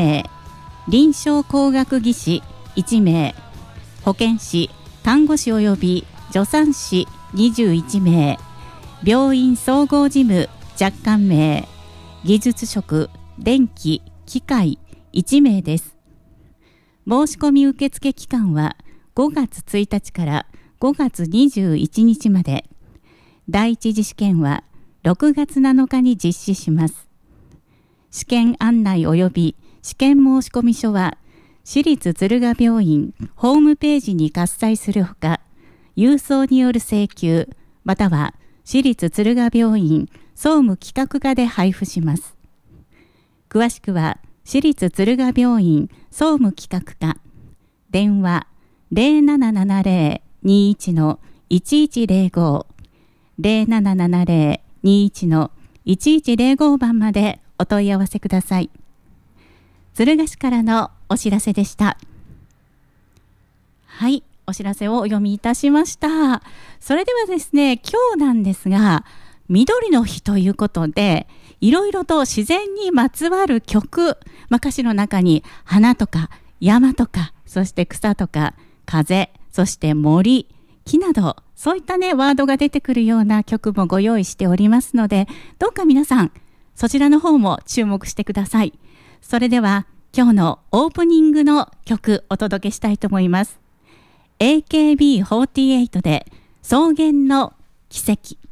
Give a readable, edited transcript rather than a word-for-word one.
名、臨床工学技士1名、保健師、看護師及び助産師21名、病院総合事務若干名、技術職、電気、機械1名です。申し込み受付期間は5月1日から5月21日まで。第一次試験は6月7日に実施します。試験案内及び試験申込書は私立敦賀病院ホームページに掲載するほか、郵送による請求または私立敦賀病院総務企画課で配布します。詳しくは私立敦賀病院総務企画課、電話 0770-21-1105 0770-21-1105 番までお問い合わせください。敦賀市からのお知らせでした。はい、お知らせをお読みいたしました。それではですね、今日なんですが、緑の日ということで、いろいろと自然にまつわる曲、歌詞の中に花とか山とか、そして草とか風、そして森、木など、そういったね、ワードが出てくるような曲もご用意しておりますので、どうか皆さん、そちらの方も注目してください。それでは、今日のオープニングの曲、お届けしたいと思います。AKB48 で、草原の奇跡。